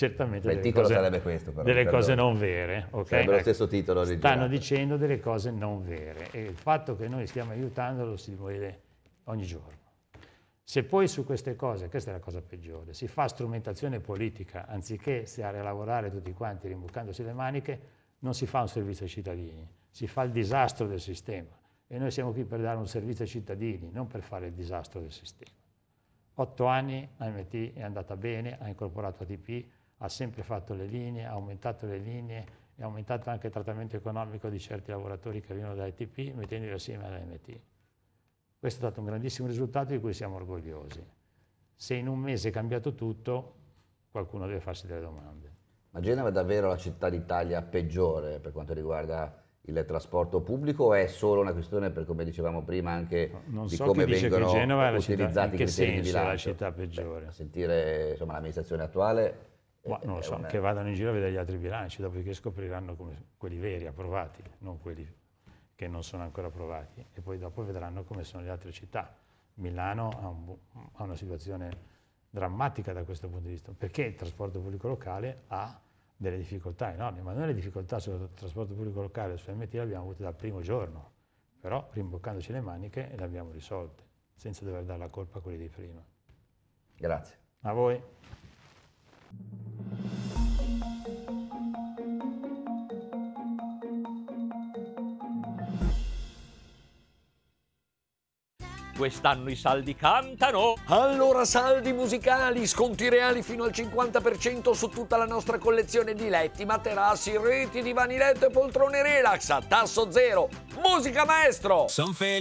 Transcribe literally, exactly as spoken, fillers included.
certamente Beh, il delle titolo cose, sarebbe questo, però, delle perdono. cose non vere. Okay? Sarebbe lo stesso titolo originale. Stanno dicendo delle cose non vere e il fatto che noi stiamo aiutando lo si vede ogni giorno. Se poi su queste cose, questa è la cosa peggiore, si fa strumentazione politica, anziché stare a lavorare tutti quanti rimboccandosi le maniche, non si fa un servizio ai cittadini, si fa il disastro del sistema. E noi siamo qui per dare un servizio ai cittadini, non per fare il disastro del sistema. Otto anni A M T è andata bene, ha incorporato A T P, ha sempre fatto le linee, ha aumentato le linee e ha aumentato anche il trattamento economico di certi lavoratori che arrivano da A T P mettendoli assieme all'A M T. Questo è stato un grandissimo risultato di cui siamo orgogliosi. Se in un mese è cambiato tutto, qualcuno deve farsi delle domande. Ma Genova è davvero la città d'Italia peggiore per quanto riguarda il trasporto pubblico o è solo una questione, per come dicevamo prima, anche non di so come chi dice vengono che Genova è la città, utilizzati in i che criteri di senso è la bilancio? città peggiore? Beh, a sentire insomma, l'amministrazione attuale... Ma non lo so, una... che vadano in giro a vedere gli altri bilanci, dopodiché scopriranno come quelli veri, approvati, non quelli che non sono ancora approvati, e poi dopo vedranno come sono le altre città. Milano ha, un, ha una situazione drammatica da questo punto di vista, perché il trasporto pubblico locale ha delle difficoltà enormi, ma noi le difficoltà sul trasporto pubblico locale su M T le abbiamo avute dal primo giorno, però rimboccandoci le maniche le abbiamo risolte, senza dover dare la colpa a quelli di prima. Grazie. A voi. Quest'anno i saldi cantano. Allora saldi musicali, sconti reali fino al cinquanta per cento su tutta la nostra collezione di letti, materassi, reti, divani letto e poltrone relax a tasso zero. Musica maestro! Son felice.